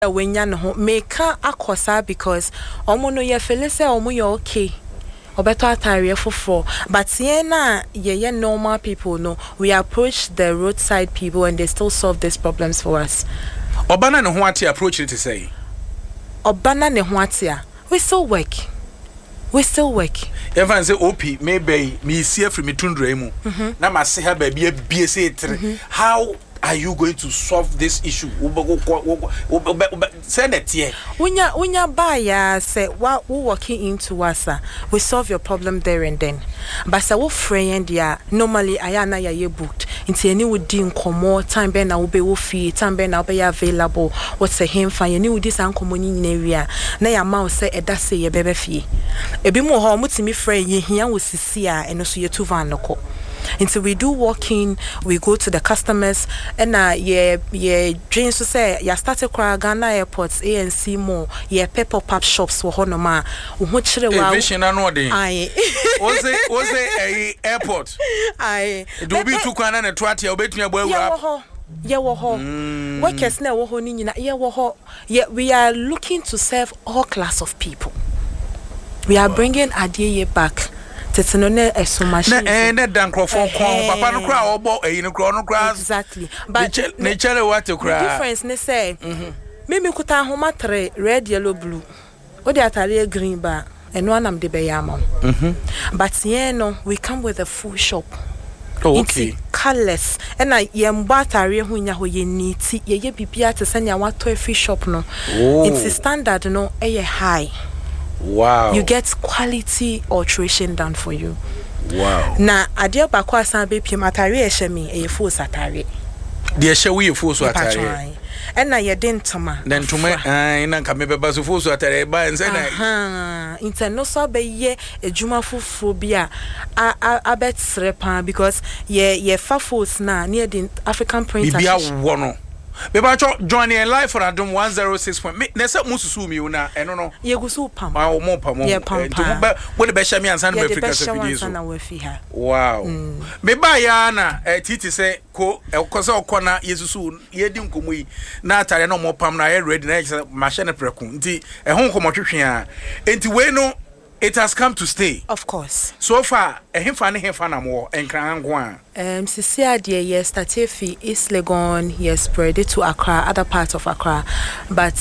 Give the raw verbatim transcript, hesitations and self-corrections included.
when you know make akosa because omo no ye feel say omo you okay. Obeto atare for but siena ye ye normal people no we approach the roadside people and they still solve these problems for us. Obana no ho ate approach it to say. Obana ne ho ate we still work. We still work. If I say O P maybe me see free me tundra mu. Na ma se ha ba bia bia say three. How are you going to solve this issue? Say that here. Unya unya baya say what we working into us, we solve your problem there and then. But say we friend ya normally ayana ya ye booked. Inti any would din komo time ben na ube wo fee time ben na ube ya available. What's a him fan? Any would this ankomo ni area. Na ya ma say e da say ye bebe fee. Ebi mo ha muti mi friend ye hiya wo sisi a eno so ye tu van noko. Until we do walking, we go to the customers and uh yeah yeah dreams to say ya started kwa Ghana airports A N C more yeah pepper pop shops for honoma uho chire wa vision anode aye was it was it a airport aye do be to kwana na twati obetumi agba wura yeah wo ho workers na wo ho ni nyina yeah wo ho yeah we are looking to serve all class of people. We are bringing Adeye back. Tetino ne eso machine. Na eh na dan crofon kon papa no kra obo eyi no kra no kra. Exactly. But ne chere what to kra. Difference ne say. Me me kuta homa three red yellow blue. O de atare green ba eno anam de be yama. Mhm. But yeah no we come with a full shop. Oh, okay. Colors and I yem battery hu nya ho ye neat ye ye bibia te sanya wato free shop no. Oh. It's standard no eh high. Wow. You get quality alteration done for you. Wow. Na adia bakwa asan be piem atare e hye me e full satare. De hye we e full so atare. And na ye den toma. Den toma eh na nka me beba so full so atare ba nse na. Aha. Interno so be ye ejuma fufu bi a abet srepa because ye ye fafos na near the African print. Bibia wo no. Beba cho join in live for Adom one oh six point me na se mususu mi una eno no ye gusu pam ah mo pam mo to bo de be hye me ansa na Africa se fidi so wow me ba ya na titi se ko e ko se okona yesusu ye di nkomo yi na atare na mo pam na ye ready na machine preku nti e ho nkomo twetwe a enti we no it has come to stay. Of course. So far, a himfa ne himfa na mo enkran go an. Um sisi ade yes started fi East Legon, yes spread it to Accra, other parts of Accra, but